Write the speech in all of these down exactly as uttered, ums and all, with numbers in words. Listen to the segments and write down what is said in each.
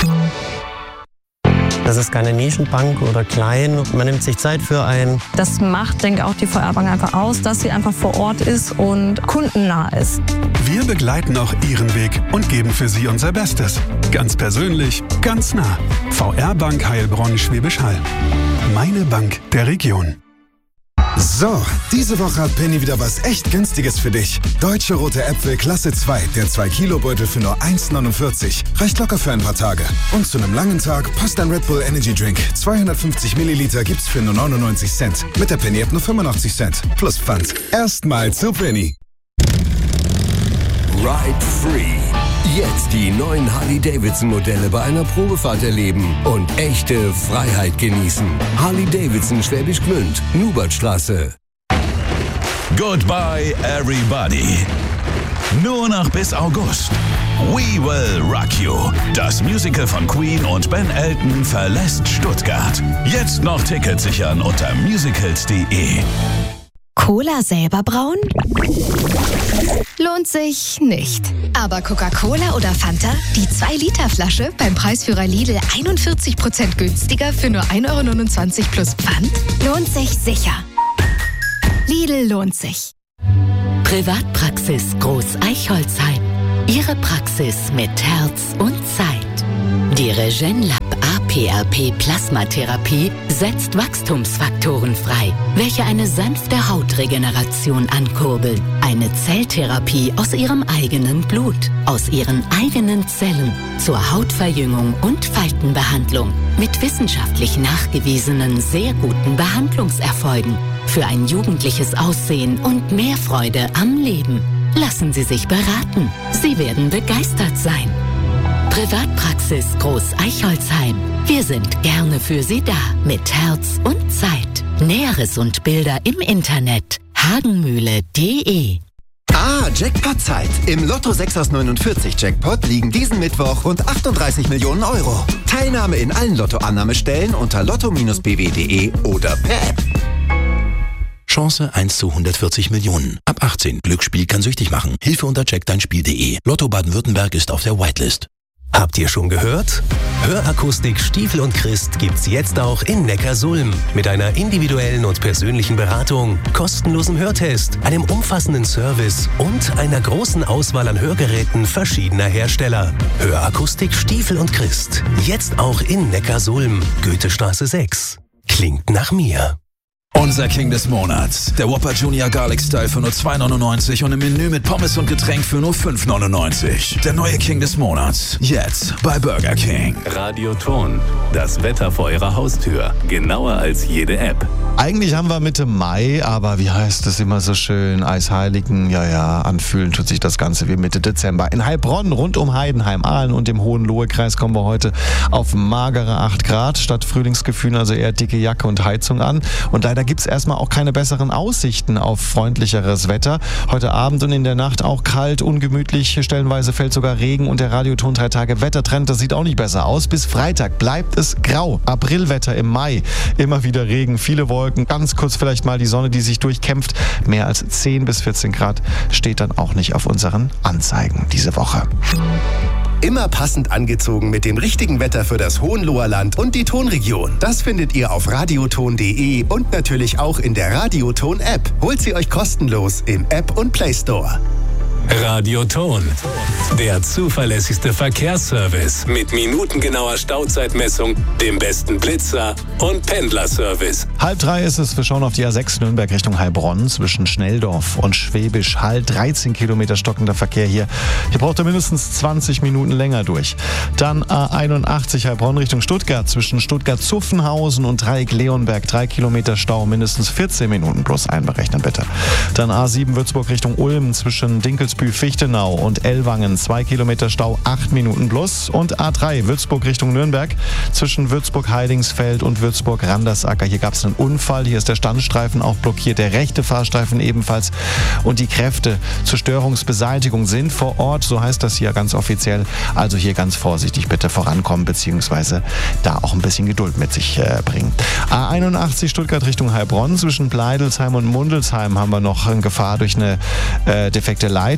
Das ist keine Nischenbank oder klein. Man nimmt sich Zeit für einen. Das macht, denke ich, auch die V R Bank einfach aus, dass sie einfach vor Ort ist und kundennah ist. Wir begleiten auch Ihren Weg und geben für Sie unser Bestes. Ganz persönlich, ganz nah. V R Bank Heilbronn-Schwäbisch Hall. Meine Bank der Region. So, diese Woche hat Penny wieder was echt Günstiges für dich. Deutsche rote Äpfel Klasse zwei, der zwei Kilo Beutel für nur eins neunundvierzig. Reicht locker für ein paar Tage. Und zu einem langen Tag passt ein Red Bull Energy Drink. zweihundertfünfzig Milliliter gibt's für nur neunundneunzig Cent. Mit der Penny App nur fünfundachtzig Cent. Plus Pfand. Erstmal zu Penny. Ride Free. Jetzt die neuen Harley-Davidson-Modelle bei einer Probefahrt erleben und echte Freiheit genießen. Harley-Davidson Schwäbisch Gmünd, Nubertstraße. Goodbye everybody. Nur noch bis August. We Will Rock You. Das Musical von Queen und Ben Elton verlässt Stuttgart. Jetzt noch Tickets sichern unter musicals punkt de. Cola selber brauen? Lohnt sich nicht. Aber Coca-Cola oder Fanta? Die zwei Liter Flasche beim Preisführer Lidl einundvierzig Prozent günstiger für nur ein Euro neunundzwanzig plus Pfand? Lohnt sich sicher. Lidl lohnt sich. Privatpraxis Groß Eichholzheim. Ihre Praxis mit Herz und Zeit. Die Regenlab A P R P Plasmatherapie setzt Wachstumsfaktoren frei, welche eine sanfte Hautregeneration ankurbeln. Eine Zelltherapie aus ihrem eigenen Blut, aus ihren eigenen Zellen zur Hautverjüngung und Faltenbehandlung mit wissenschaftlich nachgewiesenen sehr guten Behandlungserfolgen für ein jugendliches Aussehen und mehr Freude am Leben. Lassen Sie sich beraten. Sie werden begeistert sein. Privatpraxis Groß Eichholzheim. Wir sind gerne für Sie da mit Herz und Zeit. Näheres und Bilder im Internet hagenmühle punkt de. Ah, Jackpot-Zeit. Im Lotto sechs aus neunundvierzig Jackpot liegen diesen Mittwoch rund achtunddreißig Millionen Euro. Teilnahme in allen Lottoannahmestellen unter lotto Bindestrich b w punkt de oder per App. Chance eins zu hundertvierzig Millionen. Ab achtzehn. Glücksspiel kann süchtig machen. Hilfe unter check dein spiel punkt de. Lotto Baden-Württemberg ist auf der Whitelist. Habt ihr schon gehört? Hörakustik Stiefel und Christ gibt's jetzt auch in Neckarsulm. Mit einer individuellen und persönlichen Beratung, kostenlosem Hörtest, einem umfassenden Service und einer großen Auswahl an Hörgeräten verschiedener Hersteller. Hörakustik Stiefel und Christ. Jetzt auch in Neckarsulm. Goethestraße sechs. Klingt nach mir. Unser King des Monats. Der Whopper Junior Garlic Style für nur zwei neunundneunzig und im Menü mit Pommes und Getränk für nur fünf neunundneunzig. Der neue King des Monats. Jetzt bei Burger King. Radioton. Das Wetter vor Ihrer Haustür. Genauer als jede App. Eigentlich haben wir Mitte Mai, aber wie heißt es immer so schön? Eisheiligen, ja, ja, anfühlen tut sich das Ganze wie Mitte Dezember. In Heilbronn, rund um Heidenheim, Aalen und im Hohenlohe-Kreis kommen wir heute auf magere acht Grad. Statt Frühlingsgefühlen also eher dicke Jacke und Heizung an. Und leider gibt es erstmal auch keine besseren Aussichten auf freundlicheres Wetter. Heute Abend und in der Nacht auch kalt, ungemütlich. Stellenweise fällt sogar Regen und der Radioton drei Tage Wettertrend, das sieht auch nicht besser aus. Bis Freitag bleibt es grau. Aprilwetter im Mai. Immer wieder Regen, viele Wolken. Ganz kurz vielleicht mal die Sonne, die sich durchkämpft. Mehr als zehn bis vierzehn Grad steht dann auch nicht auf unseren Anzeigen diese Woche. Immer passend angezogen mit dem richtigen Wetter für das Hohenloher Land und die Tonregion. Das findet ihr auf radioton punkt de und natürlich auch in der Radioton-App. Holt sie euch kostenlos im App und Play Store. Radioton. Der zuverlässigste Verkehrsservice mit minutengenauer Stauzeitmessung, dem besten Blitzer und Pendlerservice. Halb drei ist es, wir schauen auf die A sechs Nürnberg Richtung Heilbronn zwischen Schnelldorf und Schwäbisch Hall. dreizehn Kilometer stockender Verkehr hier. Hier braucht er mindestens zwanzig Minuten länger durch. Dann A einundachtzig Heilbronn Richtung Stuttgart zwischen Stuttgart-Zuffenhausen und Dreieck Leonberg. drei Kilometer Stau, mindestens vierzehn Minuten plus einberechnen bitte. Dann A sieben Würzburg Richtung Ulm zwischen Dinkelsbühl-Fichtenau und Ellwangen. zwei Kilometer Stau, acht Minuten plus. Und A drei Würzburg Richtung Nürnberg zwischen Würzburg-Heidingsfeld und Würzburg-Randersacker. Hier gab es einen Unfall. Hier ist der Standstreifen auch blockiert, der rechte Fahrstreifen ebenfalls. Und die Kräfte zur Störungsbeseitigung sind vor Ort, so heißt das hier ganz offiziell. Also hier ganz vorsichtig bitte vorankommen, beziehungsweise da auch ein bisschen Geduld mit sich äh, bringen. A einundachtzig Stuttgart Richtung Heilbronn zwischen Bleidelsheim und Mundelsheim haben wir noch eine Gefahr durch eine äh, defekte Leitung.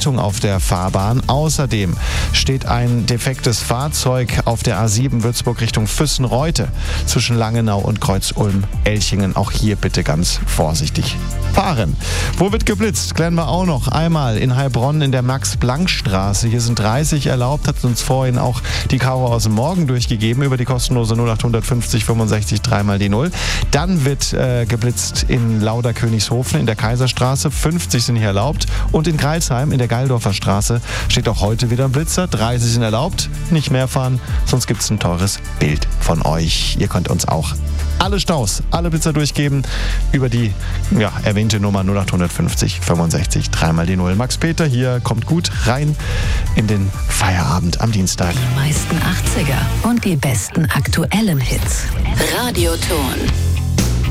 Verspätung auf der Fahrbahn. Außerdem steht ein defektes Fahrzeug auf der A sieben Würzburg Richtung Füssen-Reute zwischen Langenau und Kreuz-Ulm-Elchingen. Auch hier bitte ganz vorsichtig fahren. Wo wird geblitzt? Klären wir auch noch. Einmal in Heilbronn in der Max-Planck-Straße. Hier sind dreißig erlaubt, hat uns vorhin auch die Caro aus dem Morgen durchgegeben über die kostenlose null acht fünfzig fünfundsechzig dreimal die null. Dann wird äh, geblitzt in Lauder-Königshofen in der Kaiserstraße. fünfzig sind hier erlaubt. Und in Greilsheim in der Geildorfer Straße steht auch heute wieder ein Blitzer. dreißig sind erlaubt. Nicht mehr fahren, sonst gibt es ein teures Bild von euch. Ihr könnt uns auch alle Staus, alle Blitzer durchgeben über die ja, erwähnte Nummer null acht fünfzig fünfundsechzig dreimal die null. Max Peter hier kommt gut rein in den Feierabend am Dienstag. Die meisten achtziger und die besten aktuellen Hits. Radioton.